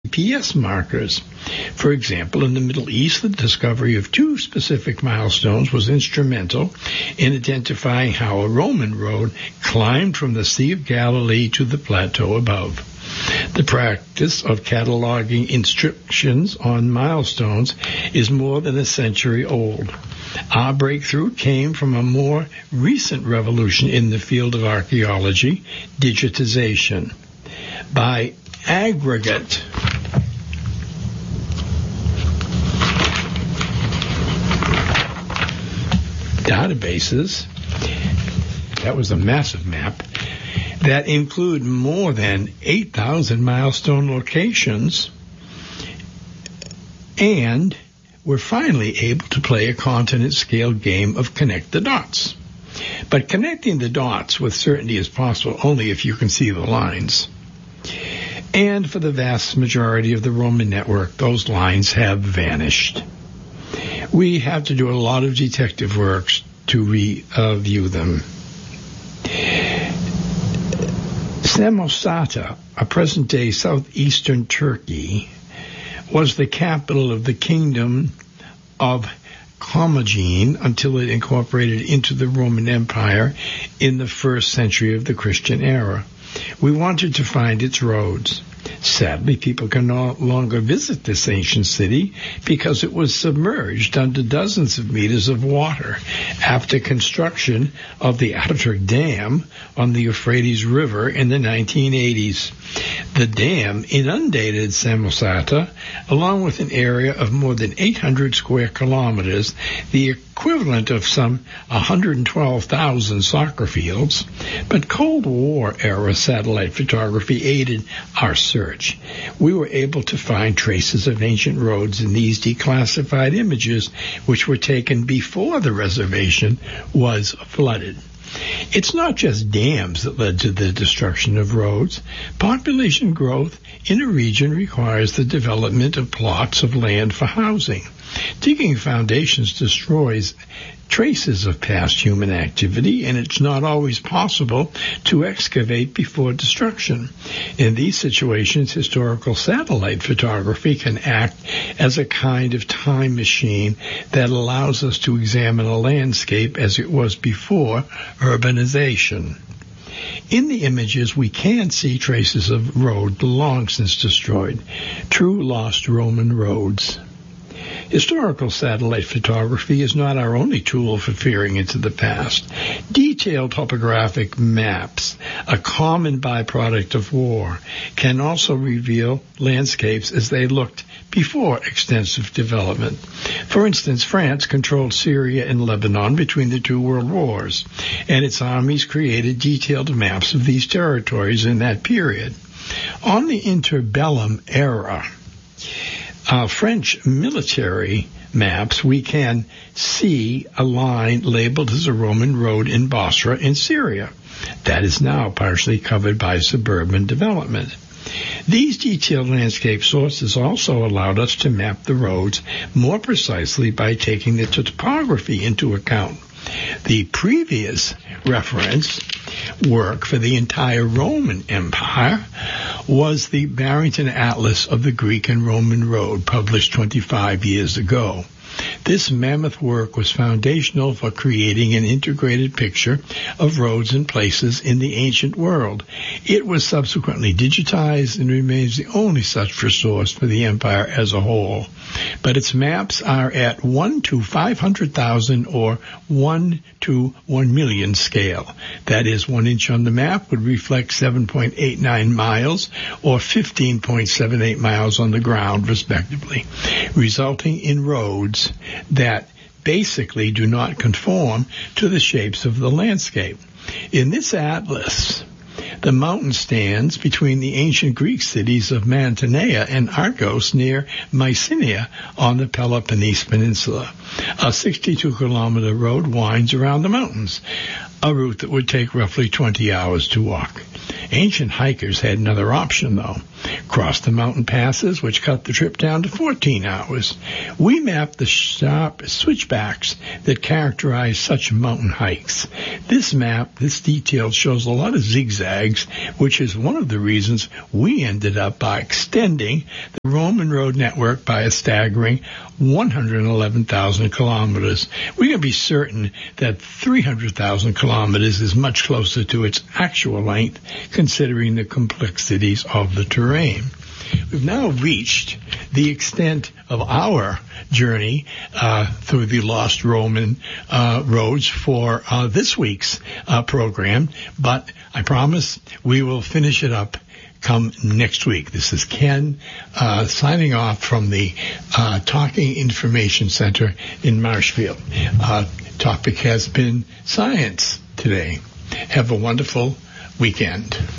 GPS markers. For example, in the Middle East, the discovery of 2 specific milestones was instrumental in identifying how a Roman road climbed from the Sea of Galilee to the plateau above. The practice of cataloging inscriptions on milestones is more than a century old. Our breakthrough came from a more recent revolution in the field of archaeology, digitization. By aggregate databases, that was a massive map, that include more than 8,000 milestone locations, and we're finally able to play a continent-scale game of connect the dots. But connecting the dots with certainty is possible only if you can see the lines. And for the vast majority of the Roman network, those lines have vanished. We have to do a lot of detective work to review them. Samosata, a present-day southeastern Turkey, was the capital of the kingdom of Commagene until it incorporated into the Roman Empire in the 1st century of the Christian era. We wanted to find its roads. Sadly, people can no longer visit this ancient city because it was submerged under dozens of meters of water after construction of the Ataturk Dam on the Euphrates River in the 1980s. The dam inundated Samosata, along with an area of more than 800 square kilometers, the equivalent of some 112,000 soccer fields. But Cold War-era satellite photography aided our search. We were able to find traces of ancient roads in these declassified images, which were taken before the reservation was flooded. It's not just dams that led to the destruction of roads. Population growth in a region requires the development of plots of land for housing. Digging foundations destroys traces of past human activity, and it's not always possible to excavate before destruction. In these situations, historical satellite photography can act as a kind of time machine that allows us to examine a landscape as it was before urbanization. In the images, we can see traces of road long since destroyed, true lost Roman roads. Historical satellite photography is not our only tool for peering into the past. Detailed topographic maps, a common byproduct of war, can also reveal landscapes as they looked before extensive development. For instance, France controlled Syria and Lebanon between the 2 world wars, and its armies created detailed maps of these territories in that period. On the interbellum era, French military maps, we can see a line labeled as a Roman road in Bosra in Syria. That is now partially covered by suburban development. These detailed landscape sources also allowed us to map the roads more precisely by taking the topography into account. The previous reference work for the entire Roman Empire was the Barrington Atlas of the Greek and Roman Road, published 25 years ago. This mammoth work was foundational for creating an integrated picture of roads and places in the ancient world. It was subsequently digitized and remains the only such resource for the empire as a whole. But its maps are at 1 to 500,000 or 1 to 1 million scale. That is, 1 inch on the map would reflect 7.89 miles or 15.78 miles on the ground, respectively, resulting in roads that basically do not conform to the shapes of the landscape. In this atlas, the mountain stands between the ancient Greek cities of Mantinea and Argos near Mycenae on the Peloponnese Peninsula. A 62-kilometer road winds around the mountains, a route that would take roughly 20 hours to walk. Ancient hikers had another option, though. crossed the mountain passes, which cut the trip down to 14 hours. We mapped the sharp switchbacks that characterize such mountain hikes. This detail shows a lot of zigzags, which is one of the reasons we ended up by extending the Roman road network by a staggering 111,000 kilometers. We can be certain that 300,000 kilometers is much closer to its actual length, considering the complexities of the terrain. We've now reached the extent of our journey through the lost Roman roads for this week's program, but I promise we will finish it up come next week. This is Ken signing off from the Talking Information Center in Marshfield. Topic has been science today. Have a wonderful weekend.